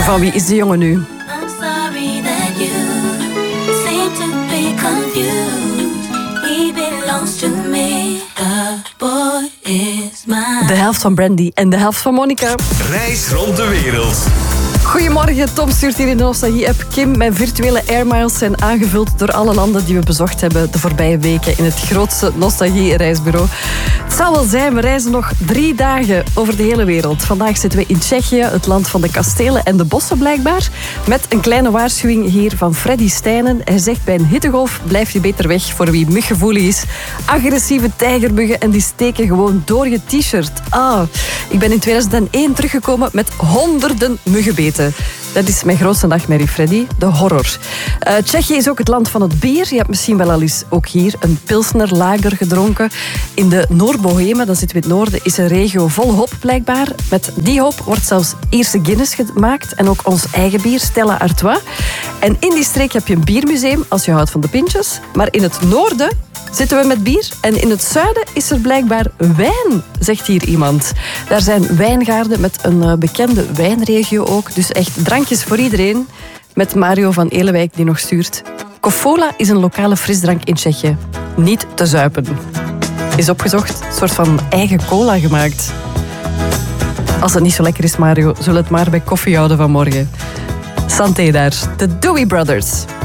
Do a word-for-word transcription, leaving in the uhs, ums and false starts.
Van wie is de jongen nu? I'm sorry that you seem to be confused. He belongs to me. The boy is mine. De helft van Brandy en de helft van Monica. Reis rond de wereld. Goedemorgen, Tom stuurt hier in de Nostalgie-app. Kim, mijn virtuele airmiles zijn aangevuld door alle landen die we bezocht hebben de voorbije weken in het grootste Nostalgie-reisbureau. Het zal wel zijn, we reizen nog drie dagen over de hele wereld. Vandaag zitten we in Tsjechië, het land van de kastelen en de bossen blijkbaar. Met een kleine waarschuwing hier van Freddy Stijnen. Hij zegt bij een hittegolf blijf je beter weg voor wie muggevoelig is. Agressieve tijgermuggen en die steken gewoon door je t-shirt. Ah, ik ben in tweeduizend één teruggekomen met honderden muggenbeten. Dat is mijn grootste nachtmerrie, Freddy. De horror. Uh, Tsjechië is ook het land van het bier. Je hebt misschien wel al eens ook hier een Pilsner Lager gedronken. In de Noord-Bohemen, dat zitten we in het noorden, is een regio vol hop blijkbaar. Met die hop wordt zelfs Ierse Guinness gemaakt. En ook ons eigen bier, Stella Artois. En in die streek heb je een biermuseum, als je houdt van de pintjes. Maar in het noorden zitten we met bier. En in het zuiden is er blijkbaar wijn, zegt hier iemand. Daar zijn wijngaarden met een bekende wijnregio ook. Dus echt drankjes voor iedereen. Met Mario van Elewijk die nog stuurt. Kofola is een lokale frisdrank in Tsjechië. Niet te zuipen. Is opgezocht, een soort van eigen cola gemaakt. Als het niet zo lekker is, Mario, zullen het maar bij koffie houden vanmorgen. Santé daar, de Dewey Brothers.